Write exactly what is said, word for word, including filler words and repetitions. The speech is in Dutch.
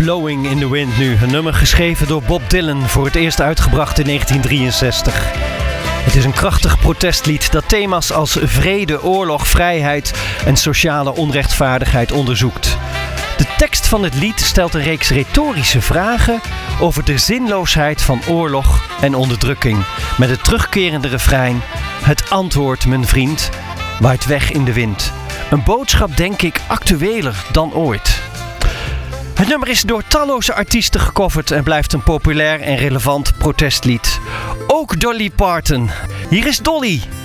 Blowing in the Wind nu. Een nummer geschreven door Bob Dylan, voor het eerst uitgebracht in negentien drieënzestig. Het is een krachtig protestlied dat thema's als vrede, oorlog, vrijheid en sociale onrechtvaardigheid onderzoekt. De tekst van het lied stelt een reeks retorische vragen over de zinloosheid van oorlog en onderdrukking. Met het terugkerende refrein: het antwoord, mijn vriend, waait weg in de wind. Een boodschap, denk ik, actueler dan ooit. Het nummer is door talloze artiesten gecoverd en blijft een populair en relevant protestlied. Ook Dolly Parton. Hier is Dolly.